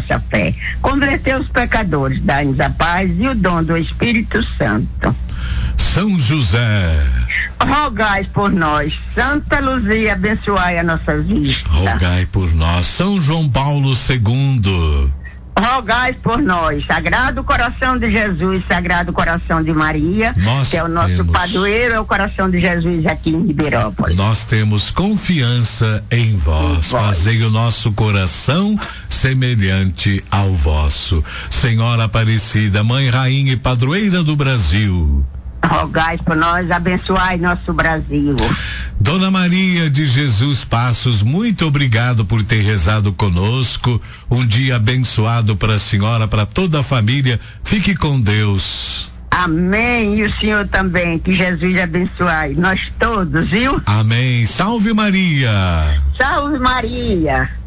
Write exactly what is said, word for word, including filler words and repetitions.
nossa fé. Converter os pecadores, dá-nos a paz e o dom do Espírito Santo. São José, rogai por nós. Santa Luzia, abençoai a nossa vista. rogai por nós. São João Paulo segundo, rogai por nós. Sagrado Coração de Jesus, Sagrado Coração de Maria, nós que é o nosso temos, padroeiro, é o Coração de Jesus aqui em Ribeirópolis. Nós temos confiança em vós. Em vós. Fazei o nosso coração semelhante ao vosso. Senhora Aparecida, Mãe, Rainha e Padroeira do Brasil, rogai por nós, abençoai nosso Brasil. Dona Maria de Jesus Passos, muito obrigado por ter rezado conosco. Um dia abençoado para a senhora, para toda a família. Fique com Deus. Amém. E o senhor também, que Jesus abençoe nós todos, viu? Amém. Salve Maria. Salve Maria.